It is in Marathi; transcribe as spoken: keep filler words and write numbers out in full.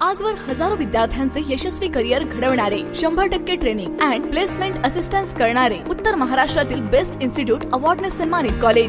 आजवर हजारो विद्यार्थ्यांचे यशस्वी करिअर घडवणारे, शंभर टक्के ट्रेनिंग अँड प्लेसमेंट असिस्टन्स करणारे, उत्तर महाराष्ट्रातील बेस्ट इन्स्टिट्यूट अवॉर्डने सन्मानित कॉलेज